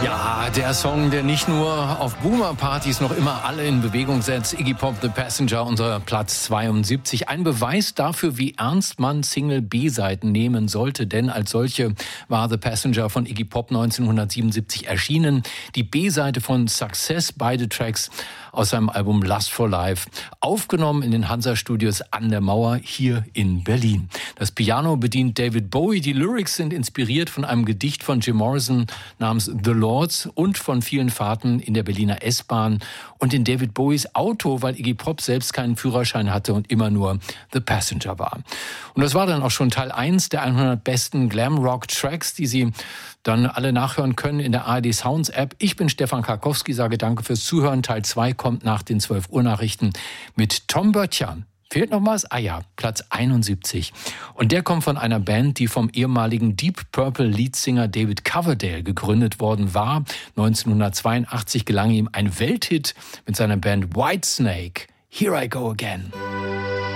Ja, der Song, der nicht nur auf Boomer-Partys noch immer alle in Bewegung setzt. Iggy Pop, The Passenger, unser Platz 72. Ein Beweis dafür, wie ernst man Single-B-Seiten nehmen sollte. Denn als solche war The Passenger von Iggy Pop 1977 erschienen. Die B-Seite von Success, beide Tracks aus seinem Album Lust for Life. Aufgenommen in den Hansa-Studios an der Mauer hier in Berlin. Das Piano bedient David Bowie. Die Lyrics sind inspiriert von einem Gedicht von Jim Morrison namens The Lords und von vielen Fahrten in der Berliner S-Bahn und in David Bowies Auto, weil Iggy Pop selbst keinen Führerschein hatte und immer nur The Passenger war. Und das war dann auch schon Teil 1 der 100 besten Glam-Rock-Tracks, die Sie dann alle nachhören können in der ARD Sounds App. Ich bin Stefan Karkowski, sage danke fürs Zuhören. Teil 2 kommt nach den 12 Uhr Nachrichten mit Tom Böttcher. Fehlt noch was? Ah ja, Platz 71. Und der kommt von einer Band, die vom ehemaligen Deep Purple Leadsinger David Coverdale gegründet worden war. 1982 gelang ihm ein Welthit mit seiner Band Whitesnake. Here I Go Again.